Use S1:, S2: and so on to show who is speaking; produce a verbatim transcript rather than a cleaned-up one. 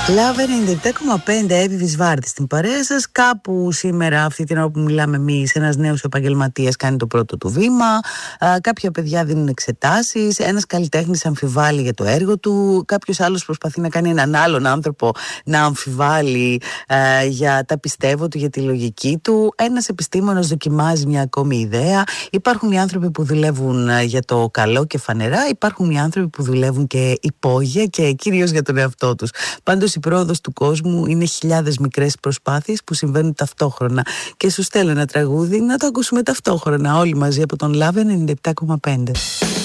S1: Λαβ ενενήντα επτά κόμμα πέντε, Εύη Βυσβάρτη στην παρέα σας. Κάπου σήμερα, αυτή την ώρα που μιλάμε εμείς, ένας νέος επαγγελματίας κάνει το πρώτο του βήμα. Α, κάποια παιδιά δίνουν εξετάσεις. Ένας καλλιτέχνης αμφιβάλλει για το έργο του. Κάποιος άλλος προσπαθεί να κάνει έναν άλλον άνθρωπο να αμφιβάλλει α, για τα πιστεύω του, για τη λογική του. Ένας επιστήμονας δοκιμάζει μια ακόμη ιδέα. Υπάρχουν οι άνθρωποι που δουλεύουν για το καλό και φανερά. Υπάρχουν οι άνθρωποι που δουλεύουν και υπόγεια και κυρίως για τον εαυτό τους. Πάντως η πρόοδος του κόσμου είναι χιλιάδες μικρές προσπάθειες που συμβαίνουν ταυτόχρονα. Και σου στέλνω ένα τραγούδι να το ακούσουμε ταυτόχρονα όλοι μαζί από τον Λαβ ενενήντα επτά κόμμα πέντε.